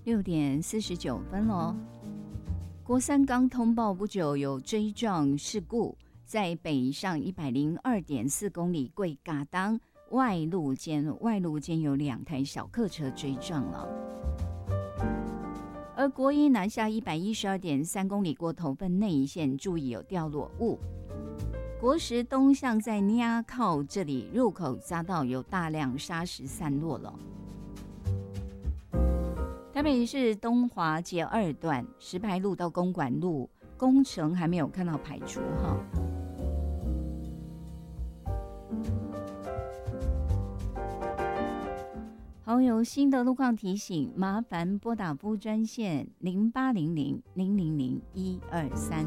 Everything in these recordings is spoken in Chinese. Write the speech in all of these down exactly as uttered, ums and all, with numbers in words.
六点四十九分喽。国三刚通报不久有追撞事故，在北上一百零二点四公里贵嘎当外路间，外路间有两台小客车追撞了。而国一南下一百一十二点三公里过头份内线，注意有掉落物。国十东向在尼亚靠这里入口匝道有大量砂石散落了。台北市东华街二段石牌路到公馆路工程还没有看到排除哈。好，有新的路况提醒，麻烦拨打服务专线零八零零零零零一二三。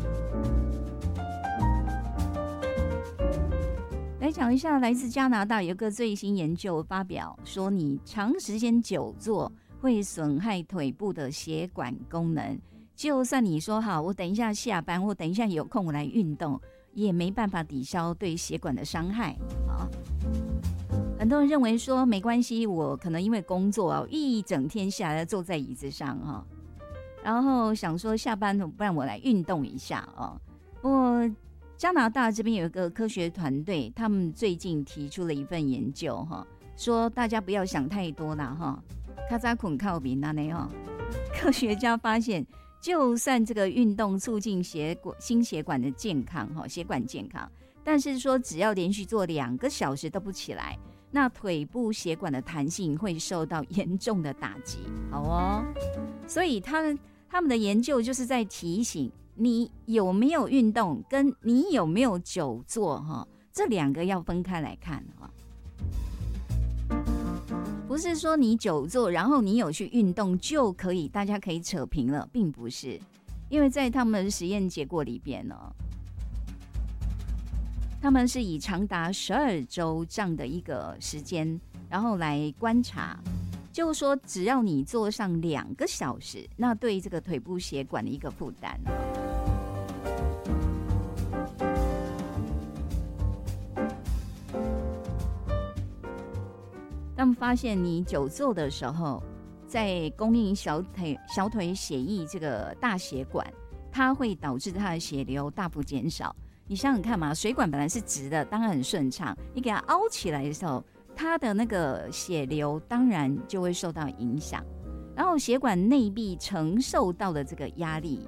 来讲一下，来自加拿大有个最新研究发表说，你长时间久坐会损害腿部的血管功能，就算你说好，我等一下下班，我等一下有空我来运动，也没办法抵消对血管的伤害。好，很多人认为说没关系，我可能因为工作啊，一整天下来坐在椅子上哈，然后想说下班不然我来运动一下哦。不过加拿大这边有一个科学团队，他们最近提出了一份研究哈，说大家不要想太多啦哈。卡扎捆靠比那内哈，科学家发现，就算这个运动促进血管、心血管的健康哈，血管健康，但是说只要连续做两个小时都不起来，那腿部血管的弹性会受到严重的打击。好哦，所以他们他们的研究就是在提醒你有没有运动，跟你有没有久坐哈，这两个要分开来看哈。不是说你久坐，然后你有去运动就可以，大家可以扯平了，并不是。因为在他们的实验结果里边呢，他们是以长达十二周这样的一个时间，然后来观察，就是说只要你坐上两个小时，那对这个腿部血管的一个负担。他们发现，你久坐的时候，在供应小腿小腿血液这个大血管，它会导致它的血流大幅减少。你想想看嘛，水管本来是直的，当然很顺畅，你给它凹起来的时候，它的那个血流当然就会受到影响，然后血管内壁承受到的这个压力，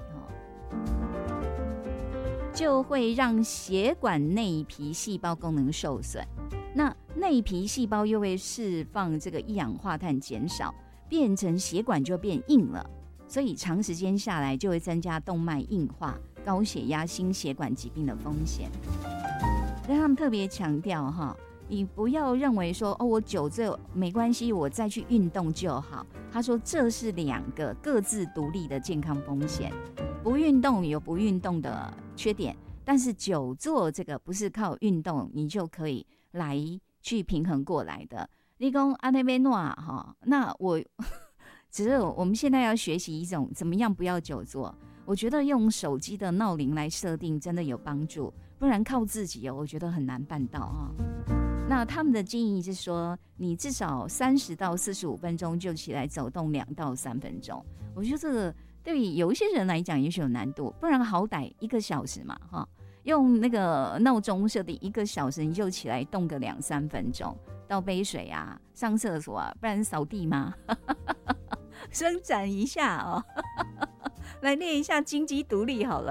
就会让血管内皮细胞功能受损。那内皮细胞又会释放这个一氧化碳减少，变成血管就变硬了，所以长时间下来就会增加动脉硬化、高血压、心血管疾病的风险。所以他们特别强调哈，你不要认为说哦，我久坐没关系，我再去运动就好。他说这是两个各自独立的健康风险，不运动有不运动的缺点，但是久坐这个不是靠运动你就可以来去平衡过来的。你说啊那边诺哈，那我只是我们现在要学习一种怎么样不要久坐。我觉得用手机的闹铃来设定真的有帮助，不然靠自己哦，我觉得很难办到啊。那他们的建议是说，你至少三十到四十五分钟就起来走动两到三分钟。我觉得这个对于有一些人来讲也许有难度，不然好歹一个小时嘛哈。用那个闹钟设定一个小时，你就起来动个两三分钟，倒杯水啊，上厕所啊，不然扫地吗？伸展一下哦，来练一下经济独立好了。